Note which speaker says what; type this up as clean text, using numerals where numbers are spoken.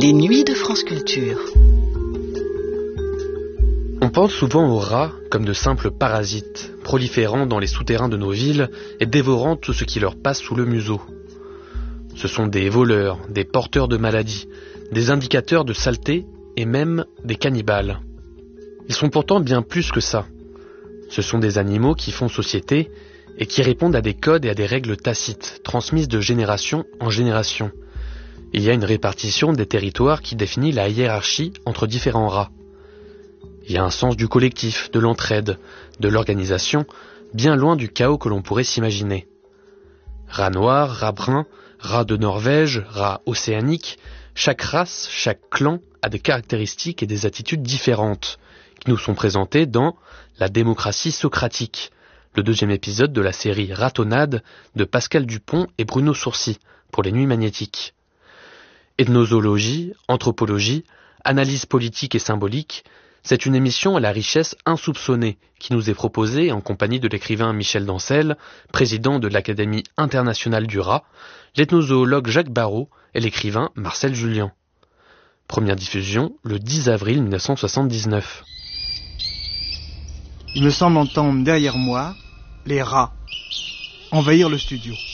Speaker 1: Les nuits de France Culture.
Speaker 2: On pense souvent aux rats comme de simples parasites, proliférant dans les souterrains de nos villes et dévorant tout ce qui leur passe sous le museau. Ce sont des voleurs, des porteurs de maladies, des indicateurs de saleté et même des cannibales. Ils sont pourtant bien plus que ça. Ce sont des animaux qui font société et qui répondent à des codes et à des règles tacites, transmises de génération en génération. Il y a une répartition des territoires qui définit la hiérarchie entre différents rats. Il y a un sens du collectif, de l'entraide, de l'organisation, bien loin du chaos que l'on pourrait s'imaginer. Rat noir, rat brun, rat de Norvège, rat océanique, chaque race, chaque clan a des caractéristiques et des attitudes différentes qui nous sont présentées dans La démocratie socratique, le 2e épisode de la série Ratonnade de Pascal Dupont et Bruno Sourcy pour les Nuits Magnétiques. Ethnozoologie, anthropologie, analyse politique et symbolique, c'est une émission à la richesse insoupçonnée qui nous est proposée en compagnie de l'écrivain Michel Dancel, président de l'Académie internationale du rat, l'ethnozoologue Jacques Barrault et l'écrivain Marcel Julien. Première diffusion le 10 avril 1979.
Speaker 3: Il me semble entendre derrière moi les rats envahir le studio.